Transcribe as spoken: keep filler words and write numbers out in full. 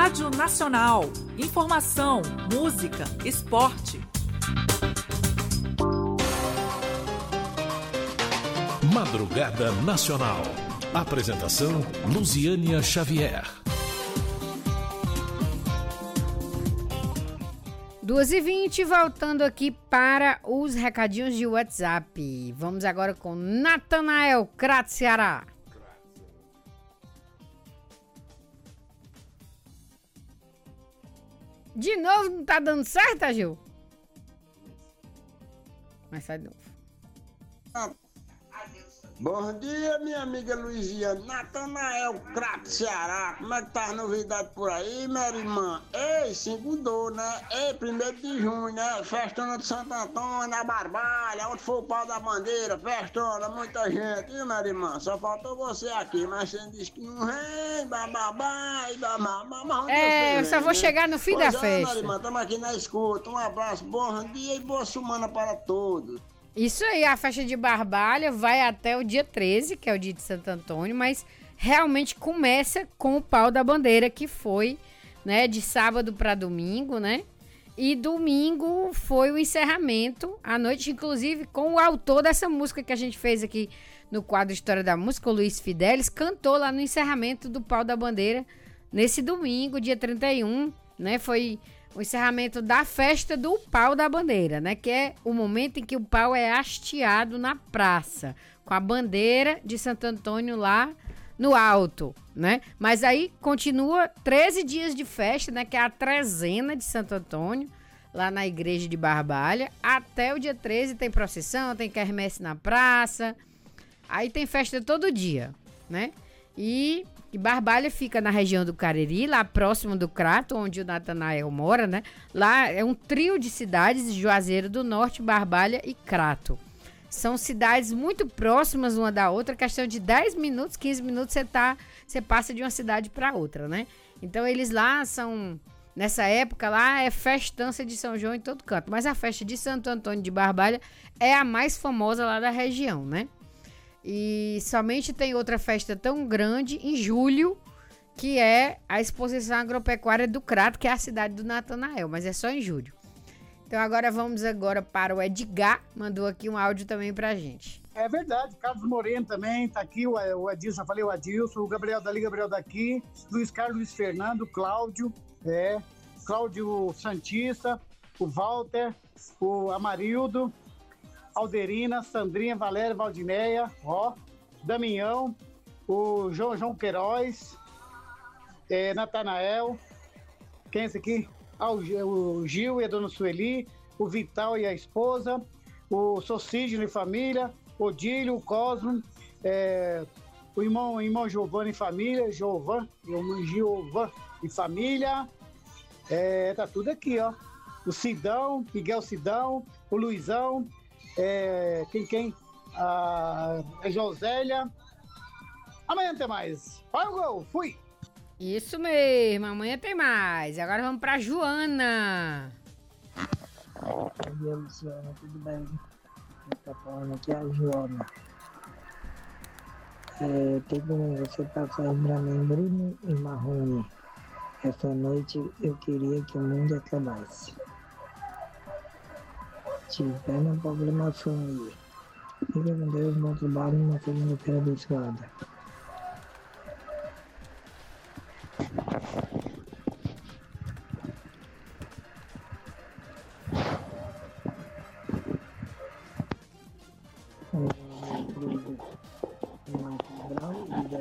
Rádio Nacional. Informação, música, esporte. Madrugada Nacional. Apresentação Luziânia Xavier. duas e vinte, voltando aqui para os recadinhos de WhatsApp. Vamos agora com Natanael Crato, Ceará. De novo, não tá dando certo, Gil? Mas sai de novo. Bom dia, minha amiga Luizinha. Natanael Crato, Ceará. Como é que tá a novidade por aí, minha irmã? Ei, segundou, né? Ei, primeiro de junho, né? Festona de Santo Antônio, na Barbalha, onde foi o pau da bandeira, festona, muita gente, viu, minha irmã? Só faltou você aqui, mas você disse que não vem, bababá, e bababá. É, eu só vou né? chegar no fim pois da é, festa. Minha irmã, estamos aqui na escuta. Um abraço, bom dia e boa semana para todos. Isso aí, a festa de Barbalha vai até o dia treze, que é o dia de Santo Antônio, mas realmente começa com o pau da bandeira, que foi, né, de sábado para domingo, né? E domingo foi o encerramento, à noite, inclusive, com o autor dessa música que a gente fez aqui no quadro História da Música, o Luiz Fidelis, cantou lá no encerramento do pau da bandeira, nesse domingo, dia trinta e um, né? Foi o encerramento da festa do pau da bandeira, né? Que é o momento em que o pau é hasteado na praça, com a bandeira de Santo Antônio lá no alto, né? Mas aí continua treze dias de festa, né? Que é a trezena de Santo Antônio, lá na igreja de Barbalha. Até o dia treze tem procissão, tem quermesse na praça. Aí tem festa todo dia, né? E... E Barbalha fica na região do Cariri, lá próximo do Crato, onde o Natanael mora, né? Lá é um trio de cidades, Juazeiro do Norte, Barbalha e Crato. São cidades muito próximas uma da outra, questão de dez minutos, quinze minutos você tá, você passa de uma cidade para outra, né? Então eles lá são, nessa época lá é festança de São João em todo canto, mas a festa de Santo Antônio de Barbalha é a mais famosa lá da região, né? E somente tem outra festa tão grande em julho, que é a Exposição Agropecuária do Crato, que é a cidade do Natanael, mas é só em julho. Então agora vamos agora para o Edgar, mandou aqui um áudio também pra gente. É verdade, Carlos Moreno também tá aqui, o, o Adilson, já falei o Adilson, o Gabriel dali, Gabriel daqui, Luiz Carlos, Luiz Fernando, Cláudio, é, Cláudio Santista, o Walter, o Amarildo, Alderina, Sandrinha, Valéria, Valdineia, ó, Damião, o João João Queiroz, é, Natanael, quem é esse aqui? Ah, o, o Gil e a dona Sueli, o Vital e a esposa, o Socigno e família, o Odílio, o Cosmo, é, o irmão, o irmão Giovanni e família, Giovan, o irmão Giovan e família, é, tá tudo aqui, ó. O Sidão, Miguel Sidão, o Luizão, É, quem, quem? A, a Josélia. Amanhã tem mais. Vai o gol, fui! Isso mesmo, amanhã tem mais. Agora vamos pra Joana. Bom dia, Luciana, tudo bem? Quem tá falando aqui é a Joana. É, tem como você passar aí pra mim, Bruno e Marrone. Essa noite eu queria que o mundo acabasse. Tiveram problema família. Fica com Deus, bom trabalho, uma segunda-feira abençoada. Uma